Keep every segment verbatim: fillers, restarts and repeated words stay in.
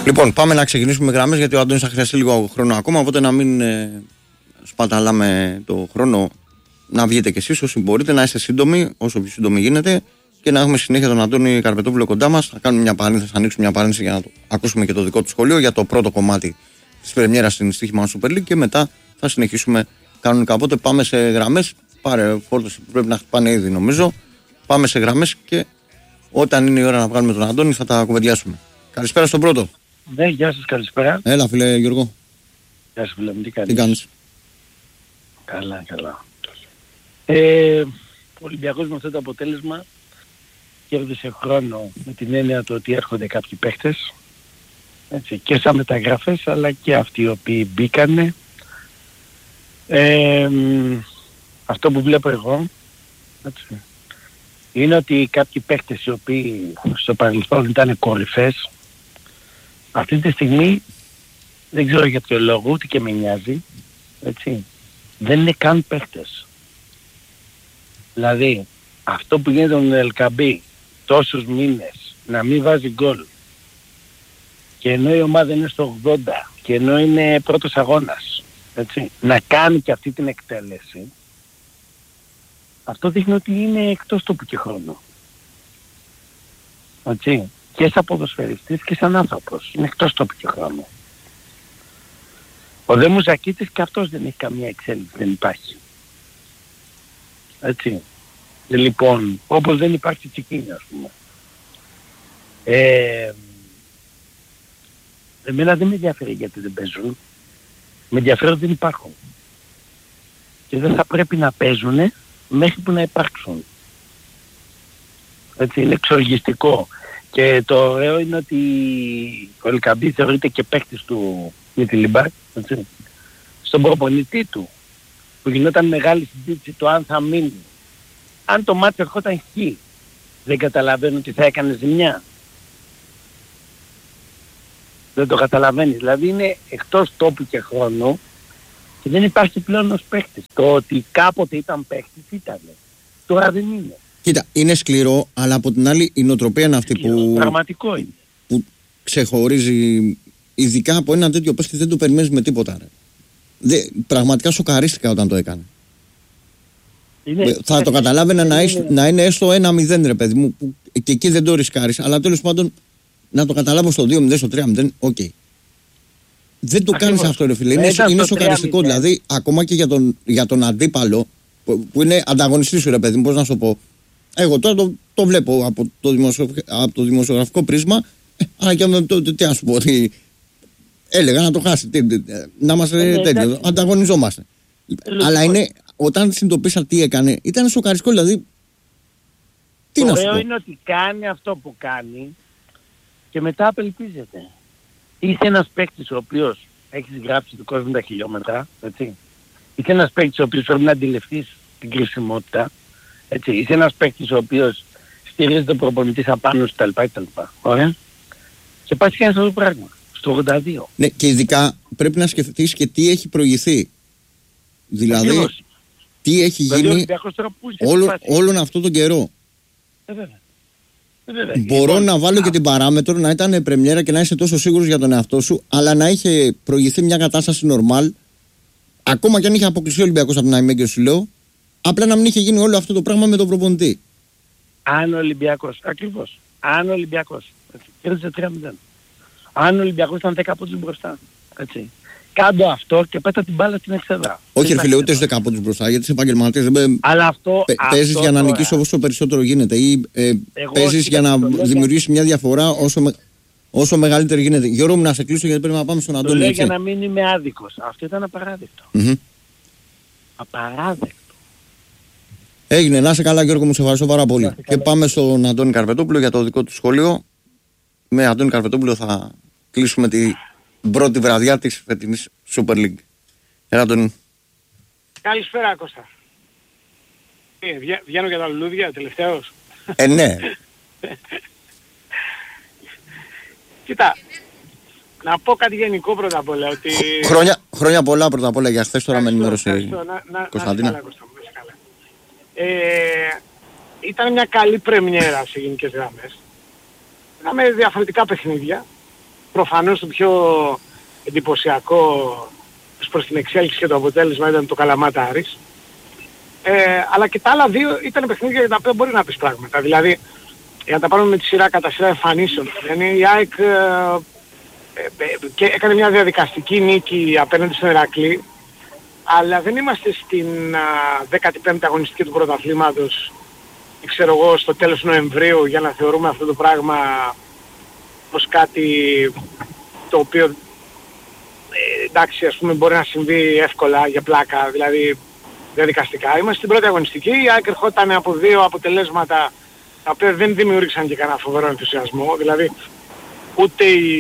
Λοιπόν, πάμε να ξεκινήσουμε με γραμμές γιατί ο Αντώνης θα χρειαστεί λίγο χρόνο ακόμα. Οπότε να μην ε, σπαταλάμε το χρόνο. Να βγείτε κι εσείς όσοι μπορείτε, να είστε σύντομοι, όσο πιο σύντομοι γίνεται. Και να έχουμε συνέχεια τον Αντώνη Καρπετόπουλο κοντά μας. Θα κάνουμε μια παρένθεση, θα ανοίξουμε μια παρένθεση για να το ακούσουμε και το δικό του σχολείο για το πρώτο κομμάτι της πρεμιέρας στην Στοίχημα Super League. Και μετά θα συνεχίσουμε κανονικά. Οπότε πάμε σε γραμμές. Πάρε φόρτωση που πρέπει να χτυπάνε ήδη νομίζω. Πάμε σε γραμμές και όταν είναι η ώρα να βγάλουμε τον Αντώνη θα τα κουβεντιάσουμε. Καλησπέρα στον πρώτο. Ναι, γεια σας, καλησπέρα. Έλα φίλε Γιώργο. Γεια σου φίλε μου, τι κάνεις. Τι κάνεις. Καλά, καλά. Ε, ο Ολυμπιακός με αυτό το αποτέλεσμα κέρδισε χρόνο με την έννοια του ότι έρχονται κάποιοι παίχτες, έτσι, και σαν μεταγραφές αλλά και αυτοί οι οποίοι μπήκανε. Ε, αυτό που βλέπω εγώ, έτσι, είναι ότι κάποιοι παίχτες οι οποίοι στο παρελθόν ήταν κορυφές, αυτή τη στιγμή δεν ξέρω για ποιο λόγο, ούτε και με νοιάζει, έτσι, δεν είναι καν παίχτες. Δηλαδή, αυτό που γίνεται με τον Ελκαμπή τόσους μήνες να μην βάζει γκολ και ενώ η ομάδα είναι στο ογδόντα και ενώ είναι πρώτος αγώνας, έτσι, να κάνει και αυτή την εκτέλεση, αυτό δείχνει ότι είναι εκτός τόπου και χρόνου. Έτσι, και σαν ποδοσφαιριστής και σαν άνθρωπος, είναι εκτός τόπου και χρόνου. Ο δε Μουζακίτης και αυτός δεν έχει καμία εξέλιξη, δεν υπάρχει. Έτσι. Λοιπόν, όπως δεν υπάρχει Τσικίνη, ας πούμε. Ε, εμένα δεν με ενδιαφέρει γιατί δεν παίζουν. Με ενδιαφέρει ότι δεν υπάρχουν. Και δεν θα πρέπει να παίζουν μέχρι που να υπάρξουν. Έτσι, είναι εξοργιστικό. Και το ωραίο είναι ότι ο Ελκαμπή θεωρείται και παίκτης του Μιτιλιμπάκ, έτσι, στον προπονητή του, που γινόταν μεγάλη συζήτηση το αν θα μείνει. Αν το μάτσο ερχόταν χ, δεν καταλαβαίνω ότι θα έκανε ζημιά. Δεν το καταλαβαίνεις. Δηλαδή είναι εκτός τόπου και χρόνου και δεν υπάρχει πλέον ως παίκτης. Το ότι κάποτε ήταν παίκτης ήταν. Τώρα δεν είναι. Κοίτα, είναι σκληρό, αλλά από την άλλη η νοοτροπία είναι αυτή σκληρό, που, πραγματικό είναι, που ξεχωρίζει, ειδικά από ένα τέτοιο παίκτη δεν το περιμένεις με τίποτα. Ρε. Δε, πραγματικά σοκαρίστηκα όταν το έκανε. Είναι, θα το καταλάβαινα να, είναι, να είναι έστω ένα μηδέν ρε παιδί μου, που και εκεί δεν το ρισκάρεις, αλλά τέλος πάντων να το καταλάβω στο δύο μηδέν, στο τρία μηδέν, οκ. Okay. Δεν το κάνεις αυτό ρε φίλε, είναι, είναι σοκαριστικό, δηλαδή ακόμα και για τον, για τον αντίπαλο που, που είναι ανταγωνιστής σου ρε παιδί μου, πώς να σου πω. Εγώ τώρα το, το βλέπω από το, από το δημοσιογραφικό πρίσμα, ε, αλλά και το, το, τι να σου πω, ότι έλεγα να το χάσει, τι, να είμαστε ε, τέτοιο, ανταγωνιζόμαστε. Ε, αλλά είναι, όταν συνειδητοποίησα τι έκανε, ήταν σοκαριστικό, δηλαδή, τι το να σου πω. ωραίο είναι ότι κάνει αυτό που κάνει και μετά απελπίζεται. Είσαι ένας παίκτης ο οποίος έχεις γράψει του κόσμου τα χιλιόμετρα, έτσι. Είσαι ένας παίκτης ο οποίος πρέπει να αντιληφθείς την κρισιμότητα. Έτσι, είσαι ένας παίκτης ο οποίος στηρίζει τον προπονητή απάνω σου κτλ. Ωραία. Και πάει και ένα αυτό το πράγμα. Στο ογδόντα δύο. Ναι, και ειδικά πρέπει να σκεφτείς και τι έχει προηγηθεί. Δηλαδή, Ακριβώς. τι έχει δηλαδή, γίνει όλο, όλον αυτόν τον καιρό. Ε, βέβαια. Ε, βέβαια. Μπορώ λοιπόν, να βάλω α... και την παράμετρο να ήταν πρεμιέρα και να είσαι τόσο σίγουρος για τον εαυτό σου, αλλά να είχε προηγηθεί μια κατάσταση normal, ακόμα και αν είχε αποκλειστεί ο Ολυμπιακός από την Αημέγκαιο, σου λέω. Απλά να μην είχε γίνει όλο αυτό το πράγμα με τον προπονητή. Αν ο Ολυμπιακός, ακριβώς, αν ο Ολυμπιακός κέρδισε τρία μηδέν, αν ο Ολυμπιακός ήταν δέκα πόντους μπροστά, έτσι, κάντο αυτό και πέτα την μπάλα στην εξέδρα. Όχι ρε φίλε, ούτε στους δέκα πόντους μπροστά, γιατί είσαι επαγγελματίας. Αλλά αυτό... Πε, αυτό παίζεις για να νικήσεις όσο περισσότερο γίνεται ή ε, παίζεις για να δημιουργήσεις μια διαφορά όσο, με, όσο μεγαλύτερη γίνεται. Γιώργο μου, να σε κλείσω γιατί πρέπει να πάμε στον Αντώνη. Το λέω για να μην είμαι άδικος. Αυτό ήταν απαράδεκτο. Mm-hmm. Απαράδεκτο. Έγινε, να είσαι καλά Γιώργο μου, σε ευχαριστώ πάρα πολύ. Και καλά. Πάμε στον Αντώνη Καρπετόπουλο για το δικό του σχόλιο. Με Αντώνη Καρπετόπουλο θα κλείσουμε την πρώτη βραδιά της φετινής Super League. Έλα Αντώνη. Καλησπέρα Κώστα. Ε, βγα, βγαίνω για τα λουλούδια τελευταίος. Ε, ναι. Κοίτα, να πω κάτι γενικό πρώτα απ' όλα. Ότι... Χρόνια, χρόνια πολλά πρώτα απ' όλα για χθες, τώρα με ενημέρωσε Κωνσταντίνα. Ε, ήταν μια καλή πρεμιέρα σε γενικές γραμμές. Είχαμε διαφορετικά παιχνίδια. προφανώς το πιο εντυπωσιακό προς την εξέλιξη και το αποτέλεσμα ήταν το Καλαμάτα Άρης. Ε, αλλά και τα άλλα δύο ήταν παιχνίδια για τα οποία μπορεί να πεις πράγματα. Δηλαδή, για να τα πάρουμε με τη σειρά κατά σειρά εμφανίσεων. Δηλαδή η ΑΕΚ ε, ε, ε, και έκανε μια διαδικαστική νίκη απέναντι στον Ηρακλή, αλλά δεν είμαστε στην α, δέκατη πέμπτη αγωνιστική του πρωταθλήματος, ξέρω εγώ, στο τέλος Νοεμβρίου, για να θεωρούμε αυτό το πράγμα ως κάτι το οποίο ε, εντάξει, ας πούμε, μπορεί να συμβεί εύκολα για πλάκα, δηλαδή διαδικαστικά. Είμαστε στην πρώτη αγωνιστική, η ΑΕΚ ερχόταν από δύο αποτελέσματα τα οποία δεν δημιούργησαν και κανένα φοβερό ενθουσιασμό, δηλαδή ούτε η,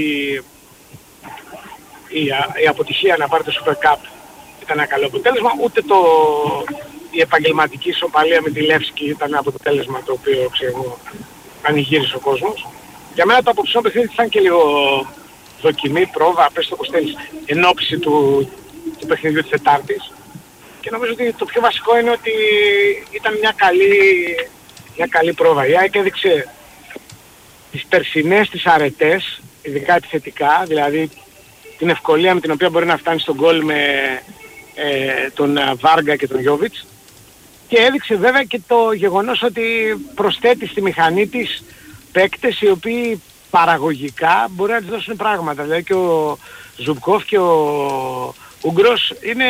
η, η αποτυχία να πάρει το Super Cup ήταν ένα καλό αποτέλεσμα, ούτε το, η επαγγελματική ισοπαλία με τη Λεύσκη ήταν ένα αποτέλεσμα το οποίο, ξέρω, πανηγύρισε ο κόσμος. Για μένα το απόψινό παιχνίδι ήταν και λίγο δοκιμή, πρόβα, πες το πως θέλεις, εν ώψη του, του παιχνιδιού της Τετάρτης. Και νομίζω ότι το πιο βασικό είναι ότι ήταν μια καλή, μια καλή πρόβα. Η ΑΕΚ έδειξε τις περσινές τις αρετές, ειδικά επιθετικά, δηλαδή την ευκολία με την οποία μπορεί να φτάνει στον γκολ με ε, τον Βάργα και τον Γιόβιτς, και έδειξε βέβαια και το γεγονός ότι προσθέτει στη μηχανή της παίκτες οι οποίοι παραγωγικά μπορεί να της δώσουν πράγματα. Δηλαδή και ο Ζουμπκόφ και ο Ούγκρος είναι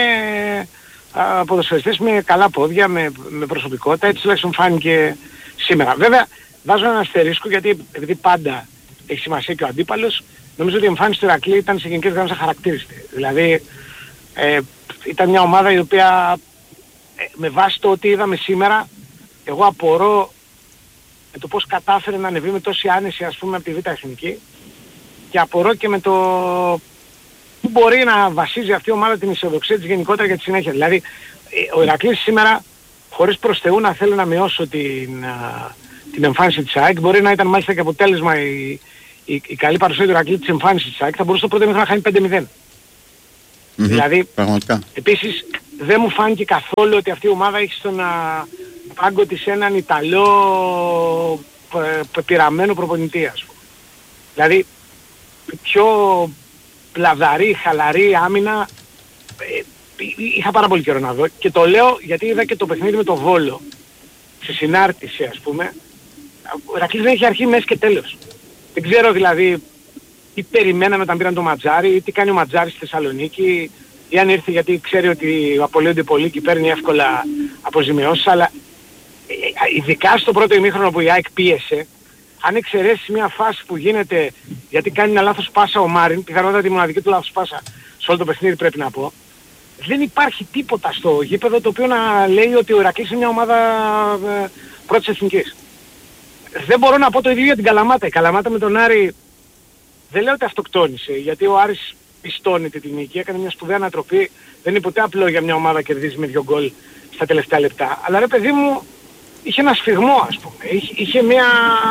α, ποδοσφαιριστές με καλά πόδια, με, με προσωπικότητα, έτσι τουλάχιστον φάνηκε σήμερα. Βέβαια βάζω ένα αστερίσκο, γιατί επειδή πάντα έχει σημασία και ο αντίπαλος, νομίζω ότι η εμφάνιση του Ηρακλή ήταν σε γενικές γραμμές αχαρακτήριστη. Δηλαδή ε, ήταν μια ομάδα η οποία ε, με βάση το ότι είδαμε σήμερα, εγώ απορώ με το πώς κατάφερε να ανεβεί με τόση άνεση, ας πούμε, από τη Β' Εθνική, και απορώ και με το που μπορεί να βασίζει αυτή η ομάδα την αισιοδοξία της γενικότερα για τη συνέχεια. Δηλαδή ο Ηρακλής σήμερα, χωρίς προς Θεού να θέλω να μειώσω την, την εμφάνιση της ΑΕΚ, μπορεί να ήταν μάλιστα και αποτέλεσμα η, η, η καλή παρουσία του Ηρακλή της εμφάνισης της ΑΕΚ, θα μπορούσε το πρώτο μήχρονο να χάνει πέντε μηδέν. Mm-hmm, δηλαδή, πραγματικά. Επίσης δεν μου φάνηκε καθόλου ότι αυτή η ομάδα έχει στον πάγκο της έναν Ιταλό πεπειραμένο προπονητή, ας πούμε. Δηλαδή πιο πλαδαρή, χαλαρή άμυνα ε, είχα πάρα πολύ καιρό να δω, και το λέω γιατί είδα και το παιχνίδι με το Βόλο σε συνάρτηση, ας πούμε. Ο Ηρακλής δεν έχει αρχή, μέση και τέλος. Δεν ξέρω δηλαδή τι περιμέναμε όταν πήραν το Ματζάρι, ή τι κάνει ο Ματζάρι στη Θεσσαλονίκη, ή αν ήρθε γιατί ξέρει ότι απολύονται πολύ και παίρνει εύκολα αποζημιώσεις, αλλά ε, ειδικά στο πρώτο ημίχρονο που η ΑΕΚ πίεσε, αν εξαιρέσεις μια φάση που γίνεται γιατί κάνει ένα λάθος πάσα ο Μάριν, πιθανότατα τη μοναδική του λάθος πάσα σε όλο το παιχνίδι πρέπει να πω, δεν υπάρχει τίποτα στο γήπεδο το οποίο να λέει ότι ο Ηρακλής είναι μια ομάδα ε, πρώτης εθνικής. Δεν μπορώ να πω το ίδιο για την Καλαμάτα. Η Καλαμάτα με τον Άρη δεν λέω ότι αυτοκτόνησε, γιατί ο Άρης πιστώνεται την νίκη, έκανε μια σπουδαία ανατροπή, δεν είναι ποτέ απλό για μια ομάδα να κερδίζει με δύο γκολ στα τελευταία λεπτά. Αλλά ρε παιδί μου, είχε ένα σφιγμό, ας πούμε, είχε, είχε μια...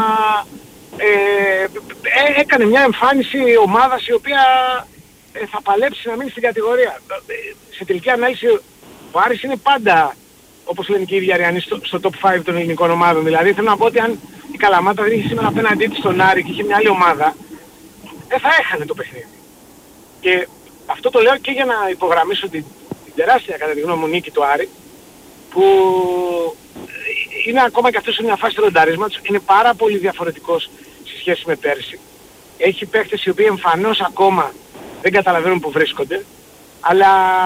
Ε, ε, έκανε μια εμφάνιση ομάδας η οποία ε, θα παλέψει να μείνει στην κατηγορία. Ε, σε τελική ανάλυση ο Άρης είναι πάντα, όπως λένε και οι ίδιοι Αριανοί, στο, στο top πέντε των ελληνικών ομάδων. Δηλαδή θέλω να πω ότι αν η Καλαμάτα δεν είχε σήμερα απέναντί της στον Άρη και είχε μια άλλη ομάδα, δεν θα έχανε το παιχνίδι. Και αυτό το λέω και για να υπογραμμίσω την, την τεράστια κατά τη γνώμη μου νίκη του Άρη, που είναι ακόμα και αυτό σε μια φάση ρονταρίσματος, είναι πάρα πολύ διαφορετικός σε σχέση με πέρσι. Έχει παίκτες οι οποίοι εμφανώς ακόμα δεν καταλαβαίνουν που βρίσκονται, αλλά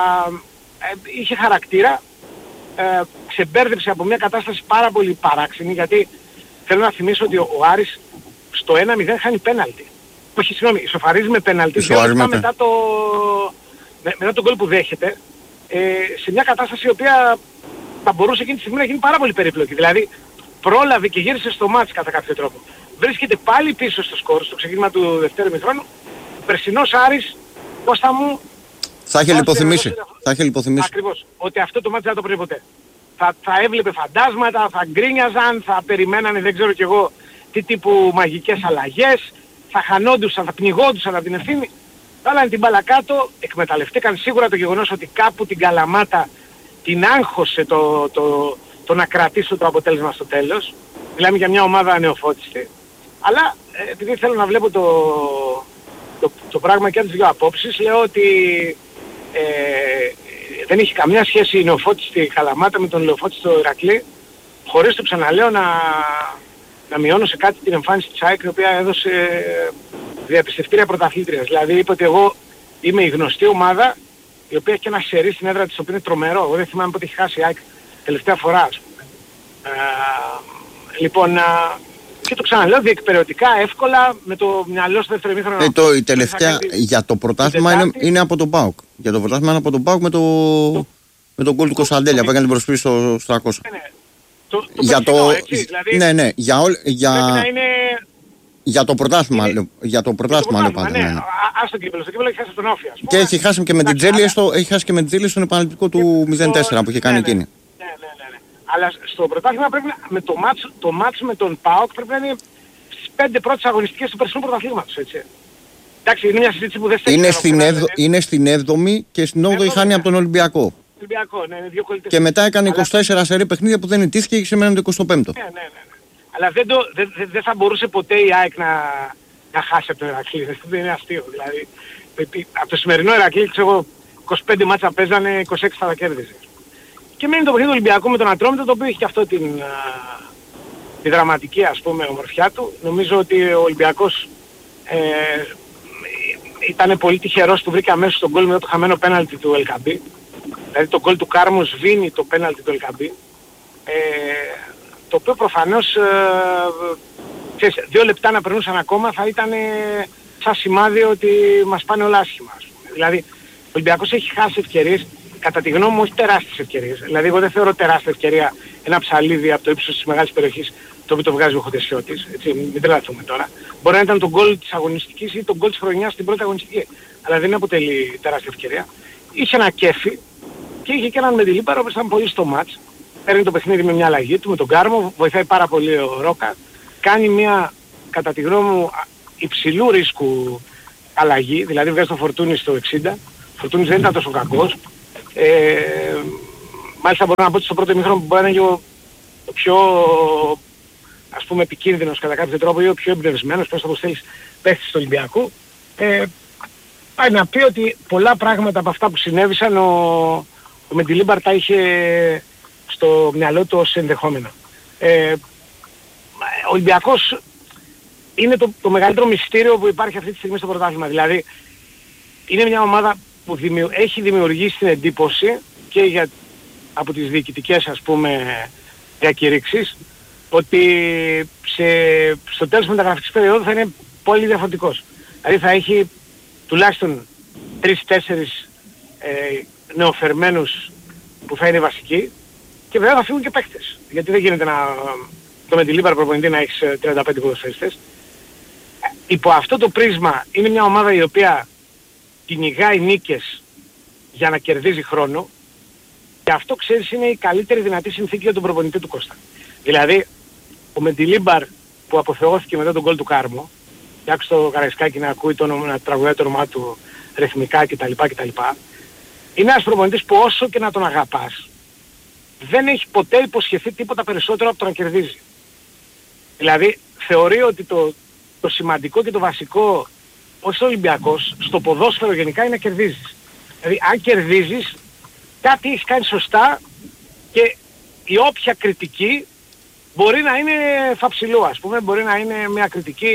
ε, είχε χαρακτήρα, ε, ξεμπέρδεψε από μια κατάσταση πάρα πολύ παράξενη, γιατί θέλω να θυμίσω ότι ο, ο Άρης στο ένα μηδέν χάνει πέναλτι. Όχι, συγγνώμη, ισοφαρίζει με πέναλτι, δύο λεπτά μετά το, με, μετά το γκολ που δέχεται, ε, σε μια κατάσταση η οποία θα μπορούσε εκείνη τη στιγμή να γίνει πάρα πολύ περίπλοκη. Δηλαδή πρόλαβε και γύρισε στο μάτς κατά κάποιο τρόπο. Βρίσκεται πάλι πίσω στο σκορ, στο ξεκίνημα του δευτέρου ημιχρόνου. Ο περσινός Άρης, Κώστα μου, θα είχε λιποθυμήσει. Θα είχε λιποθυμήσει. Ακριβώς. Ότι αυτό το μάτς δεν θα το πρέπει ποτέ. Θα, θα έβλεπε φαντάσματα, θα γκρίνιαζαν, θα περιμένανε δεν ξέρω κι εγώ τι τύπου μαγικές αλλαγές, θα χανόντουσαν, θα πνιγόντουσαν από την ευθύνη. Βάλανε την μπάλα κάτω, εκμεταλλευτήκαν σίγουρα το γεγονός ότι κάπου την Καλαμάτα την άγχωσε το, το, το να κρατήσω το αποτέλεσμα στο τέλος. Μιλάμε για μια ομάδα ανεοφώτιστη. Αλλά ε, επειδή θέλω να βλέπω το, το, το πράγμα και από τις δύο απόψεις. Λέω ότι ε, δεν έχει καμιά σχέση η Νεοφώτης στη Καλαμάτα με τον Λεωφώτη στο Ηρακλή, χωρίς το ξαναλέω να, να μειώνω σε κάτι την εμφάνιση της ΑΕΚ, η οποία έδωσε διαπιστευτήρια πρωταθλήτριας. Δηλαδή είπε ότι εγώ είμαι η γνωστή ομάδα η οποία έχει και ένα σερί στην έδρα της, το οποίο είναι τρομερό. Εγώ δεν θυμάμαι πότε έχει χάσει η ΑΕΚ τελευταία φορά, ας πούμε. Ε, λοιπόν, α, και το ξαναλέω διεκπαιρεωτικά, εύκολα, με το μυαλό στο δεύτερο ημίχρονο. Ε, το, η τελευταία για το πρωτάθλημα είναι, είναι από τον ΠΑΟΚ. Για το πρωτάθλημα είναι από τον ΠΑΟΚ με το, το, με τον γκολ του Κωνσταντέλια που έκανε την προσφύση στο τριακόσια. Ναι, ναι. Το, το για το, έτσι, δηλαδή, ναι, ναι, για, όλ, για, είναι, για το πρωτάθλημα, είναι, για το πρωτάθλημα είναι πάντα. Ναι, ναι. Ας το κύπελλο, στο κύπελλο έχει χάσει τον Όφη, ας πούμε. Και έχει χάσει και με την Τζέλια στο, έχει χάσει και με την Τζέλια στον επαναληπτικό του μηδέν τέσσερα που είχε κάνει εκείνη. Ναι, ναι, ναι, ναι. Αλλά στο πρωτάθλημα πρέπει να, με το μάτς, το μάτς με τον ΠΑΟΚ πρέπει να είναι στις πέντε πρώτες αγωνιστικές του περσινού πρωταθλήματος, έτσι. Εντάξει, είναι μια συζήτηση που δεν στέκει. Είναι, στην εβδο, είναι στην έβδομη και στην όγδοη χάνει από τον Ολυμπιακό. Ολυμπιακό, ναι, είναι δύο κολλητές. Και μετά έκανε είκοσι τέσσερα σερί παιχνίδια που δεν ιτήθηκε και σήμερα είναι το εικοστό πέμπτο. Ναι, ναι, ναι. Αλλά δεν, το, δεν, δεν θα μπορούσε ποτέ η ΑΕΚ να, να χάσει από τον Ηρακλή. Δεν είναι αστείο. Δηλαδή, από το σημερινό Ηρακλή, ξέρω, είκοσι πέντε μάτσα παίζανε, είκοσι έξι θα τα κέρδιζε. Και μένει το παιχνίδι του Ολυμπιακού με τον Ατρόμητο, το οποίο έχει και αυτό την, τη δραματική, ας πούμε, ομορφιά του. Νομίζω ότι ο Ολυμπιακός ε, ήταν πολύ τυχερός που βρήκε αμέσως τον γκολ μετά το χαμένο πέναλτι του Ελκαμπή. Δηλαδή το γκολ του Κάρμου σβήνει το πέναλτι του Ελκαμπή. Ε, το οποίο προφανώς ε, ξέρεις, δύο λεπτά να περνούσαν ακόμα θα ήταν ε, σαν σημάδι ότι μας πάνε όλα άσχημα. Ας πούμε. Δηλαδή ο Ολυμπιακός έχει χάσει ευκαιρίες, κατά τη γνώμη μου όχι τεράστιες ευκαιρίες. Δηλαδή εγώ δεν θεωρώ τεράστια ευκαιρία ένα ψαλίδι από το ύψος της μεγάλης περιοχής το οποίο το βγάζει ο Χοντεσιώτης. Έτσι, μην τρελαθούμε τώρα. Μπορεί να ήταν το γκολ της αγωνιστικής ή το γκολ της χρονιάς στην πρώτη αγωνιστική. Αλλά δεν αποτελεί τεράστια ευκαιρία. Είχε ένα κέφι και είχε και έναν Μεντιλίμπαρο που ήταν πολύ στο μάτς. Παίρνει το παιχνίδι με μια αλλαγή του, με τον Κάρμο, βοηθάει πάρα πολύ ο Ρόκα. Κάνει μια, κατά τη γνώμη μου, υψηλού ρίσκου αλλαγή, δηλαδή βγάζει το Φορτούνι στο εξήντα. Ο Φορτούνις δεν ήταν τόσο κακός. Ε, μάλιστα μπορώ να πω ότι στο πρώτο ημίχρονο που μπορεί να είναι ο, ο πιο, ας πούμε, επικίνδυνος κατά κάποιο τρόπο ή ο πιο εμπνευσμένος, πώς θα το στέλνεις, παίχτης του Ολυμπιακού. Ε, πάει να πει ότι πολλά πράγματα από αυτά που συνέβησαν ο, ο Μεντιλίμπαρ τα είχε στο μυαλό του ως ενδεχόμενα. Ε, ο Ολυμπιακός είναι το, το μεγαλύτερο μυστήριο που υπάρχει αυτή τη στιγμή στο πρωτάθλημα. Δηλαδή είναι μια ομάδα που δημιου, έχει δημιουργήσει την εντύπωση και για, από τις διοικητικές, ας πούμε, διακηρύξεις ότι σε, στο τέλος της μεταγραφικής περίοδου θα είναι πολύ διαφορετικός. Δηλαδή θα έχει τουλάχιστον τρεις-τέσσερις ε, νεοφερμένους που θα είναι βασικοί και βέβαια θα φύγουν και παίκτες. Γιατί δεν γίνεται να, το Μεντιλίμπαρ προπονητή να έχεις τριάντα πέντε ποδοσφαιριστές. Υπό αυτό το πρίσμα είναι μια ομάδα η οποία κυνηγάει νίκες για να κερδίζει χρόνο και αυτό ξέρεις είναι η καλύτερη δυνατή συνθήκη για τον προπονητή του Κώστα. Δηλαδή ο Μεντιλίμπαρ που αποθεώθηκε μετά τον γκολ του Κάρμο και άκουσε το Καραϊσκάκι να ακούει το, να τραγουδάει το όνομά του ρυθμικά κτλ. κτλ. Είναι ένας προπονητής που όσο και να τον αγαπάς δεν έχει ποτέ υποσχεθεί τίποτα περισσότερο από το να κερδίζει. Δηλαδή θεωρεί ότι το, το σημαντικό και το βασικό ως Ολυμπιακός στο ποδόσφαιρο γενικά είναι να κερδίζεις. Δηλαδή αν κερδίζεις κάτι έχεις κάνει σωστά και η όποια κριτική μπορεί να είναι φαψιλό, ας πούμε, μπορεί να είναι μια κριτική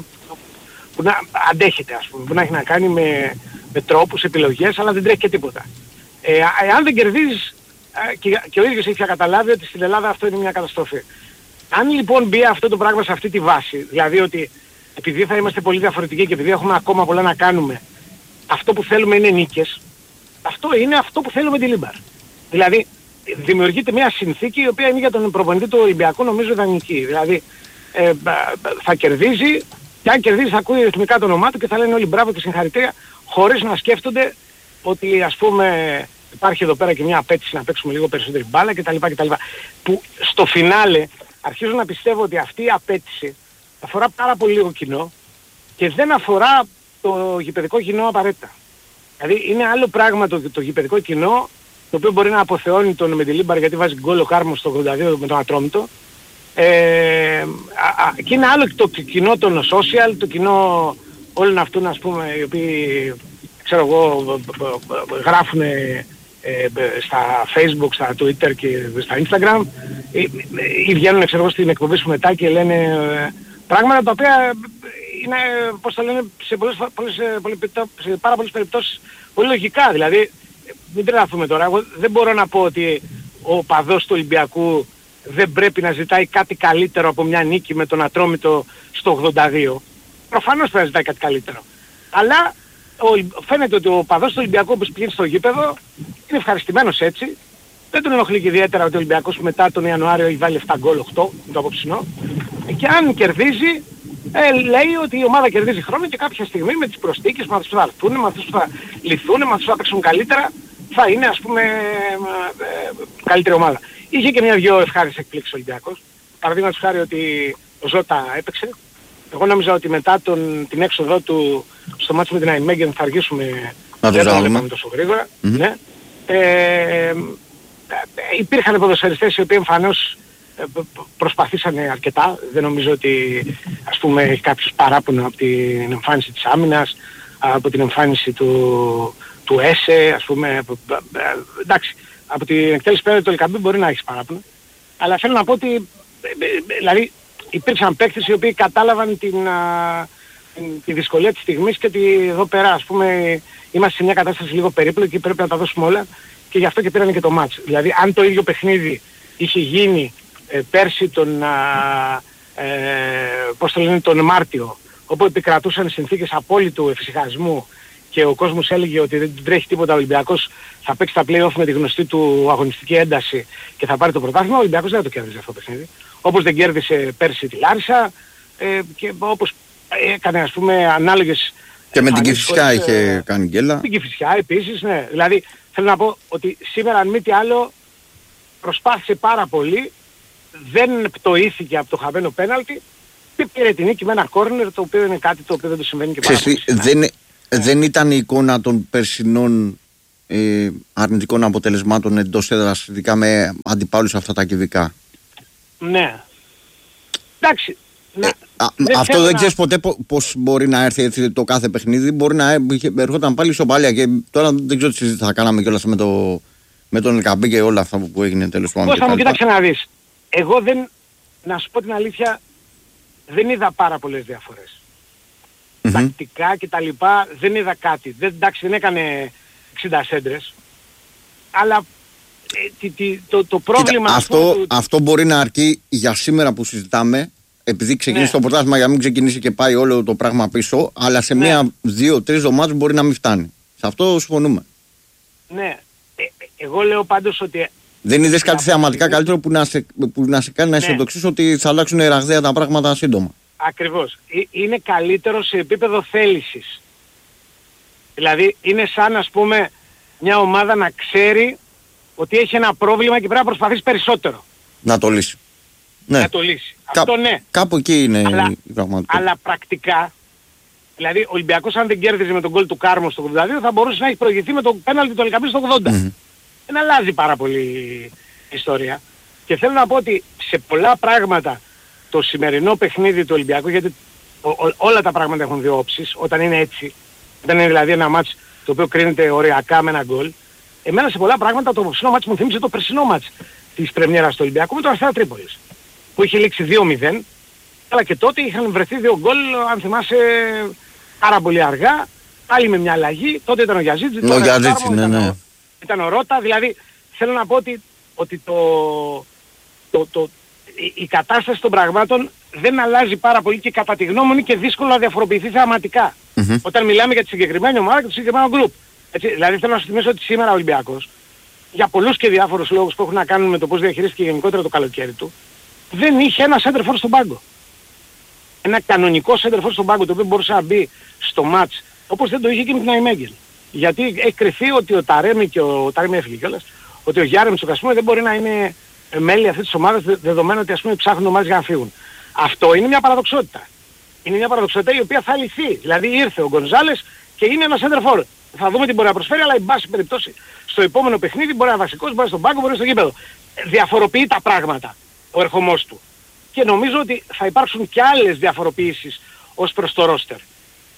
που να αντέχεται, ας πούμε, που να έχει να κάνει με, με τρόπους, επιλογές, αλλά δεν τρέχει και τίποτα. Ε, αν δεν κερδίζεις, και, και ο ίδιος έχει πια καταλάβει ότι στην Ελλάδα αυτό είναι μια καταστροφή. Αν λοιπόν μπει αυτό το πράγμα σε αυτή τη βάση, δηλαδή ότι επειδή θα είμαστε πολύ διαφορετικοί και επειδή έχουμε ακόμα πολλά να κάνουμε, αυτό που θέλουμε είναι νίκες, αυτό είναι αυτό που θέλουμε τη Λίμπαρ. Δηλαδή δημιουργείται μια συνθήκη η οποία είναι για τον προπονητή του Ολυμπιακού νομίζω ιδανική. Δηλαδή ε, θα κερδίζει και αν κερδίζει θα ακούει ρυθμικά το όνομά του και θα λένε όλοι μπράβο και συγχαρητήρια χωρίς να σκέφτονται ότι ας πούμε υπάρχει εδώ πέρα και μια απέτηση να παίξουμε λίγο περισσότερη μπάλα κτλ. κτλ. Που στο φινάλε αρχίζω να πιστεύω ότι αυτή η απέτηση αφορά πάρα πολύ λίγο κοινό και δεν αφορά το γηπεδικό κοινό απαραίτητα. Δηλαδή είναι άλλο πράγμα το, το γηπεδικό κοινό το οποίο μπορεί να αποθεώνει τον Μεντιλίμπαρ γιατί βάζει γκολ ο Κάρμος στο ογδόντα δύο με τον Ατρόμητο. Ε, α, α, και είναι άλλο το κοινό των social, το κοινό όλων αυτών, ας πούμε, οι οποίοι, ξέρω εγώ, γράφουν ε, στα Facebook, στα Twitter και στα Instagram ή, ή βγαίνουν, ξέρω εγώ, στην εκπομπή σου μετά και λένε ε, πράγματα τα οποία είναι, πώς το λένε, σε, πολλές, πολλές, σε πάρα πολλές περιπτώσεις πολύ λογικά. Δηλαδή, μην τρελαθούμε τώρα, εγώ δεν μπορώ να πω ότι ο παδός του Ολυμπιακού δεν πρέπει να ζητάει κάτι καλύτερο από μια νίκη με τον Ατρόμητο στο ογδόντα δύο. Προφανώς πρέπει να ζητάει κάτι καλύτερο. Αλλά ο, φαίνεται ότι ο παδός του Ολυμπιακού που πηγαίνει στο γήπεδο είναι ευχαριστημένος έτσι. Δεν τον ενοχλεί και ιδιαίτερα ότι ο Ολυμπιακός μετά τον Ιανουάριο έχει βάλει επτά γκολ, οκτώ με το απόψινό. Και αν κερδίζει, ε, λέει ότι η ομάδα κερδίζει χρόνο και κάποια στιγμή με τις προσθήκες, με αυτούς που θα έρθουν, με αυτούς που θα λυθούν, με αυτούς που θα παίξουν καλύτερα, θα είναι, ας πούμε, ε, καλύτερη ομάδα. Είχε και μια-δυο ευχάριστες εκπλήξεις ο Ολυμπιακός. Παραδείγματος χάρη ότι ο Ζώτα έπαιξε. Εγώ νόμιζα ότι μετά τον, την έξοδό του στο μάτσο με την Αϊμέγεν θα αργήσουμε, δεν θα βλέπαμε τόσο γρήγορα. Mm-hmm. Ναι. Ε, υπήρχαν ποδοσφαιριστές οι οποίοι εμφανώς προσπαθήσανε αρκετά. Δεν νομίζω ότι, ας πούμε, έχει κάποιος παράπονο από την εμφάνιση της άμυνας, από την εμφάνιση του, του ΕΣΕ, ας πούμε. Εντάξει, από την εκτέλεση πέρα του Ελκαμπή μπορεί να έχεις παράπονο. Αλλά θέλω να πω ότι, δηλαδή, υπήρξαν παίκτες οι οποίοι κατάλαβαν την, α, την, τη δυσκολία της στιγμής και ότι εδώ πέρα, ας πούμε, είμαστε σε μια κατάσταση λίγο περίπλοκη και πρέπει να τα δώσουμε όλα και γι' αυτό και πήρανε και το μάτς. Δηλαδή, αν το ίδιο παιχνίδι είχε γίνει ε, πέρσι τον, α, ε, πώς το λένε, τον Μάρτιο, όπου επικρατούσαν συνθήκες απόλυτου εφησυχασμού και ο κόσμος έλεγε ότι δεν του τρέχει τίποτα, ο Ολυμπιακός θα παίξει τα play-off με τη γνωστή του αγωνιστική ένταση και θα πάρει το πρωτάθλημα, ο Ολυμπιακός δεν θα το κέρδιζε αυτό το παιχνίδι. Όπως δεν κέρδισε πέρσι τη Λάρισα ε, και όπως έκανε, ας πούμε, ανάλογες... Και με την Κηφισιά είχε ε, κάνει γκέλα. Την Κηφισιά επίσης, ναι. Δηλαδή θέλω να πω ότι σήμερα αν μη τι άλλο προσπάθησε πάρα πολύ, δεν πτωήθηκε από το χαμένο πέναλτι και πήρε την νίκη με ένα κόρνερ, το οποίο είναι κάτι το οποίο δεν το συμβαίνει και πάρα πολύ. Δεν, δεν ήταν η εικόνα των περσινών ε, αρνητικών αποτελεσμάτων εντός έδρας, ειδικά με αντιπάλους αυτά τα κυβικά. Ναι. Εντάξει. Ε, α, δεν αυτό δεν να... ξέρεις ποτέ πώς μπορεί να έρθει έτσι το κάθε παιχνίδι. Μπορεί να έρχονταν πάλι ισοπαλία και τώρα δεν ξέρω τι συζήτηση θα κάναμε κιόλας με, το, με τον Ελκαμπή και όλα αυτά που έγινε τέλος πάντων. Πώς θα μου κοίταξε να δεις. Εγώ δεν, να σου πω την αλήθεια, δεν είδα πάρα πολλές διαφορές. Mm-hmm. Τακτικά και τα λοιπά δεν είδα κάτι. Δεν, εντάξει, δεν έκανε εξήντα σέντρες. Αλλά ε, τι, το, το πρόβλημα... Κοίτα, αυτό, αυτό, αυτό μπορεί να αρκεί για σήμερα που συζητάμε, επειδή ξεκίνησε ναι. το πρωτάθλημα, για να μην ξεκινήσει και πάει όλο το πράγμα πίσω, αλλά σε ναι. μία, δύο, τρεις εβδομάδες μπορεί να μην φτάνει. Σε αυτό συμφωνούμε. Ναι. Ε, εγώ λέω πάντως ότι... Δεν είδες κάτι θεαματικά καλύτερο που να σε, που να σε κάνει να αισιοδοξείς ναι. ότι θα αλλάξουν ραγδαία τα πράγματα σύντομα. Ακριβώς. Είναι καλύτερο σε επίπεδο θέλησης. Δηλαδή είναι σαν, ας πούμε, μια ομάδα να ξέρει ότι έχει ένα πρόβλημα και πρέπει να προσπαθήσει περισσότερο. Να το λύσει. Ναι. Να το λύσει. Κά, Αυτό ναι. Κάπου εκεί είναι αλλά, η πραγματικότητα. Αλλά πρακτικά, δηλαδή ο Ολυμπιακός αν δεν κέρδιζε με τον γκολ του Κάρμο στο ογδόντα δύο θα μπορούσε να έχει προηγηθεί με το πέναλτι του Ελκαμπή στο ογδόντα. Mm-hmm. Δεν αλλάζει πάρα πολύ η ιστορία. Και θέλω να πω ότι σε πολλά πράγματα το σημερινό παιχνίδι του Ολυμπιακού, γιατί ο, ο, όλα τα πράγματα έχουν δύο όψεις, όταν είναι έτσι, όταν είναι δηλαδή ένα μάτς το οποίο κρίνεται οριακά με ένα γκολ, εμένα σε πολλά πράγματα το περσινό μάτς μου θύμισε το περσινό μάτς της πρεμιέρας του Ολυμπιακού με τον Αστέρα Τρίπολης, που είχε λήξει δύο μηδέν, αλλά και τότε είχαν βρεθεί δύο γκολ, αν θυμάσαι, πάρα πολύ αργά, πάλι με μια αλλαγή, τότε ήταν ο Γιαζίτζη, ο Γιαζίτζη, ναι, ναι. Ο, ήταν ο Ρώτα, δηλαδή θέλω να πω ότι, ότι το, το, το, η, η κατάσταση των πραγμάτων δεν αλλάζει πάρα πολύ και κατά τη γνώμη μου είναι και δύσκολο να διαφοροποιηθεί θεαματικά. Mm-hmm. Όταν μιλάμε για τη συγκεκριμένη ομάδα και το συγκεκριμένο γκρουπ. Έτσι, δηλαδή θέλω να σου θυμίσω ότι σήμερα ο Ολυμπιακός, για πολλούς και διάφορους λόγους που έχουν να κάνουν με το πώς διαχειρίστηκε γενικότερα το καλοκαίρι του, δεν είχε ένα center for στον πάγκο. Ένα κανονικό center for στον πάγκο το οποίο μπορούσε να μπει στο match, όπως δεν το είχε και με την Αϊμέγγελ. Γιατί έχει κρυφθεί ότι ο Ταρέμι και ο Ταρέμι έφυγε κιόλας, ότι ο Γιάρεμτσοκ, ας πούμε, δεν μπορεί να είναι μέλη αυτής της ομάδας, δεδομένου ότι, ας πούμε, ψάχνουν ομάδες για να φύγουν. Αυτό είναι μια παραδοξότητα. Είναι μια παραδοξότητα η οποία θα λυθεί. Δηλαδή ήρθε ο Γκονζάλες και είναι ένα center for. Θα δούμε τι μπορεί να προσφέρει, αλλά εν πάση περιπτώσει στο επόμενο παιχνίδι μπορεί να είναι βασικός, μπορεί στον πάγκο, μπορεί στο γήπεδο. Διαφοροποιεί τα πράγματα ο ερχομός του. Και νομίζω ότι θα υπάρξουν και άλλες διαφοροποιήσεις ως προς το ρόστερ.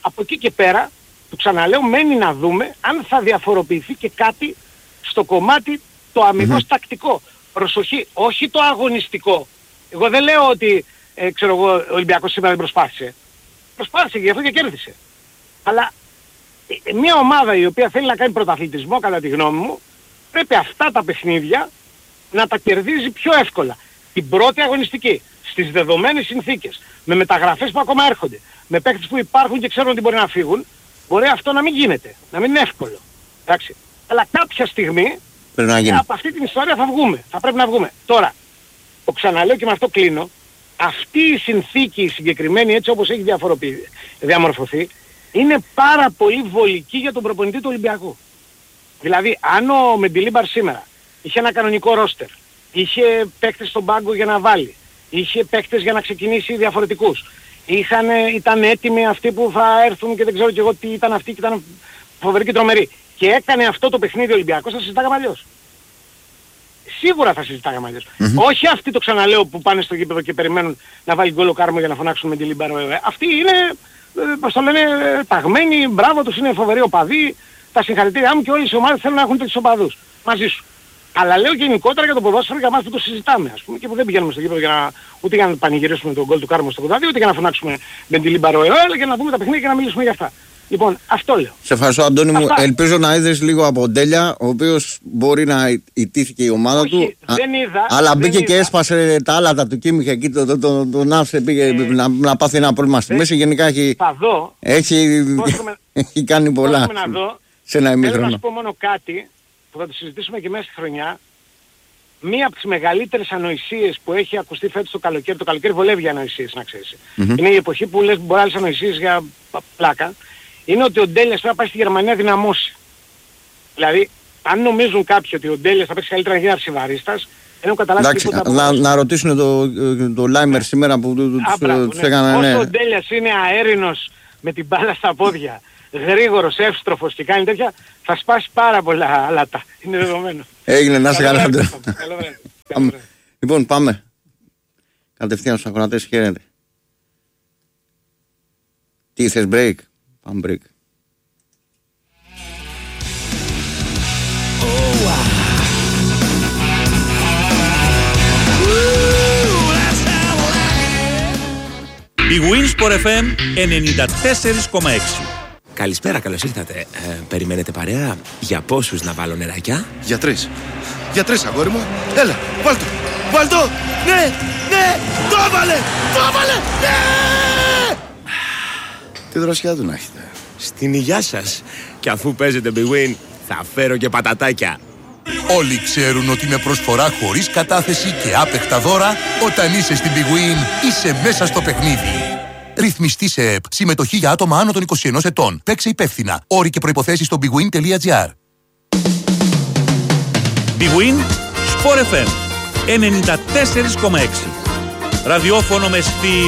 Από εκεί και πέρα, το ξαναλέω, μένει να δούμε αν θα διαφοροποιηθεί και κάτι στο κομμάτι το αμοιβώς mm-hmm. τακτικό. Προσοχή, όχι το αγωνιστικό. Εγώ δεν λέω ότι ε, ξέρω εγώ, ο Ολυμπιακός σήμερα δεν προσπάθησε. Προσπάθησε και γι' αυτό και κέρδισε. Αλλά ε, μια ομάδα η οποία θέλει να κάνει πρωταθλητισμό, κατά τη γνώμη μου, πρέπει αυτά τα παιχνίδια να τα κερδίζει πιο εύκολα. Την πρώτη αγωνιστική, στις δεδομένες συνθήκες, με μεταγραφές που ακόμα έρχονται, με παίκτες που υπάρχουν και ξέρουν ότι μπορεί να φύγουν, μπορεί αυτό να μην γίνεται, να μην είναι εύκολο. Εντάξει. Αλλά κάποια στιγμή από αυτή την ιστορία θα βγούμε, θα πρέπει να βγούμε. Τώρα, το ξαναλέω και με αυτό κλείνω, αυτή η συνθήκη η συγκεκριμένη έτσι όπως έχει διαμορφωθεί, είναι πάρα πολύ βολική για τον προπονητή του Ολυμπιακού. Δηλαδή, αν ο Μεντιλίμπαρ σήμερα είχε ένα κανονικό ρόστερ, είχε παίκτες στον πάγκο για να βάλει, είχε παίκτες για να ξεκινήσει διαφορετικούς, είχαν, ήταν έτοιμοι αυτοί που θα έρθουν και δεν ξέρω και εγώ τι ήταν αυτοί και ήταν φοβεροί και τρομεροί, και έκανε αυτό το παιχνίδι ο Ολυμπιακός, θα συζητάγαμε αλλιώς. Σίγουρα θα συζητάγαμε αλλιώς. Mm-hmm. Όχι αυτοί, το ξαναλέω, που πάνε στο γήπεδο και περιμένουν να βάλει γκολ ο Κάρμο για να φωνάξουν με τη Λιμπάρο. Αυτοί είναι, πώς το λένε, ταγμένοι, μπράβο τους, είναι φοβεροί οπαδοί, τα συγχαρητήριά μου και όλες οι ομάδες θέλουν να έχουν τέτοιους οπαδούς μαζί σου. Αλλά λέω γενικότερα για το ποδόσφαιρο για εμάς που το συζητάμε, ας πούμε, και που δεν πηγαίνουμε στο γήπεδο για να, ούτε για να πανηγυρίσουμε τον γκολ του Κάρμο στο ογδόντα δύο, ούτε για να φωνάξουμε με τη Λιμπάρο, αλλά για να δούμε τα παιχνίδια και να μιλήσουμε για αυτά. Λοιπόν, αυτό λέω. Σε ευχαριστώ, Αντώνη μου. Ελπίζω να είδες λίγο από Ντέλια, ο οποίος μπορεί να ιτήθηκε η ομάδα Όχι, του. Δεν είδα. Αλλά δεν μπήκε είδα. Και έσπασε τα άλατα του Κίμιχ εκεί, τον το, το, το, το άφησε, πήγε ε, να, να πάθει ένα πρόβλημα στη μέση. Γενικά έχει, θα δω. Έχει, με, έχει κάνει πολλά να δω. σε ένα ημίχρονο. Θέλω να σου πω μόνο κάτι που θα το συζητήσουμε και μέσα στη χρονιά. Μία από τις μεγαλύτερες ανοησίες που έχει ακουστεί φέτος το καλοκαίρι, το καλοκαίρι βολεύει για ανοησίες, να ξέρεις. Mm-hmm. Είναι η εποχή που λες μπορεί άλλες ανοησίες για πλάκα. Είναι ότι ο Ντέλιας πρέπει να πάει στη Γερμανία να δυναμώσει. Δηλαδή, αν νομίζουν κάποιοι ότι ο Ντέλιας θα παίξει καλύτερα να γίνει αρσιβαρίστας, δεν έχουν καταλάβει τίποτα από να, να ρωτήσουν το, το Λάιμερ σήμερα που τους έκαναν. Όσο ο Ντέλιας είναι αέρινος με την μπάλα στα πόδια, γρήγορος, εύστροφος και κάνει τέτοια, θα σπάσει πάρα πολλά αλάτα. Είναι δεδομένο. Έγινε, να σε καλά. Λοιπόν, πάμε. Κατευθείαν στους ακροατές, χαίρετε. Τι θες, break? Πάμε break. Η Winsport εφ εμ ενενήντα τέσσερα κόμμα έξι. Καλησπέρα, καλώς ήρθατε. Ε, περιμένετε παρέα? Για πόσους να βάλω νεράκια? Για τρεις. Για τρεις, αγόρι μου. Έλα, βάλ' το. Βάλ' το. Ναι, ναι, το έβαλε, το έβαλε, ναι! Τι δροσιά του να έχετε. Στην υγειά σας. Και αφού παίζετε Big Win, θα φέρω και πατατάκια. Όλοι ξέρουν ότι με προσφορά χωρίς κατάθεση και άπεχτα δώρα, όταν είσαι στην Big Win, είσαι μέσα στο παιχνίδι. Ρυθμιστή σε ΕΠ. Συμμετοχή για άτομα άνω των είκοσι ενός ετών. Παίξε υπεύθυνα. Όροι και προϋποθέσεις στο bigwin τελεία gr. Big Win Sport εφ εμ ενενήντα τέσσερα κόμμα έξι. Ραδιόφωνο με στυλ.